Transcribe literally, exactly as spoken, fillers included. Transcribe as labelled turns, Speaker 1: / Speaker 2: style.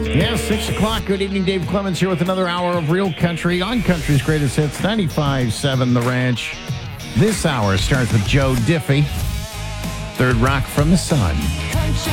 Speaker 1: Yeah, six o'clock. Good evening, Dave Clemens here with another hour of Real Country on Country's Greatest Hits, ninety-five point seven The Ranch. This hour starts with Joe Diffie, Third Rock from the Sun.